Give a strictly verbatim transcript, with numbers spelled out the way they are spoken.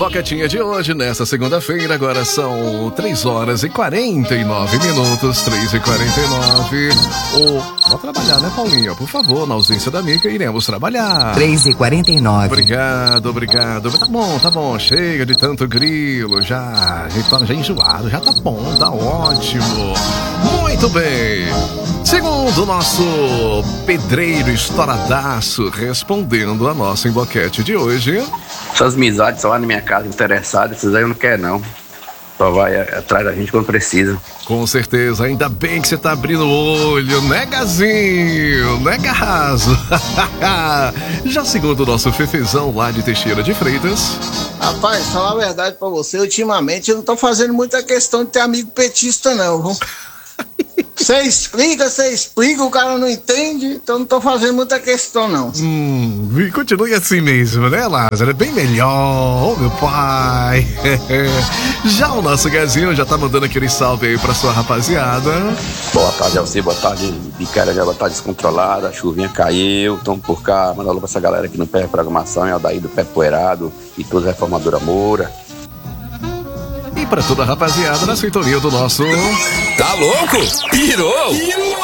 Boquetinha de hoje, nesta segunda-feira, agora são três horas e quarenta e nove minutos, três e quarenta e nove. Oh, vamos trabalhar, né, Paulinha? Por favor, na ausência da Mica, iremos trabalhar. três e quarenta e nove. Obrigado, obrigado. Tá bom, tá bom, chega de tanto grilo, já, já, já enjoado, já tá bom, tá ótimo. Muito bem. Segundo o nosso pedreiro estouradaço, respondendo a nossa emboquete de hoje. Suas amizades só lá na minha casa interessadas, esses aí eu não quero não. Só vai atrás da gente quando precisa. Com certeza, ainda bem que você tá abrindo o olho, né, Gazinho? Né, Garraso? Já segundo o nosso Fefezão lá de Teixeira de Freitas. Rapaz, falar a verdade pra você, ultimamente eu não tô fazendo muita questão de ter amigo petista não, viu? Você explica, você explica, o cara não entende, então não tô fazendo muita questão, não. Hum, e continue assim mesmo, né, Lázaro? É bem melhor, oh, meu pai. Já o nosso Gazinho já tá mandando aquele salve aí pra sua rapaziada. Boa tarde a você, boa tarde, Bicara, já boa tarde descontrolada, a chuvinha caiu, tamo por cá, manda alô pra essa galera aqui no Pé Programação, é o daí do Pé Poeirado e toda a Reformadora Moura. E pra toda a rapaziada na sintonia do nosso... Tá louco? Pirou? Pirou!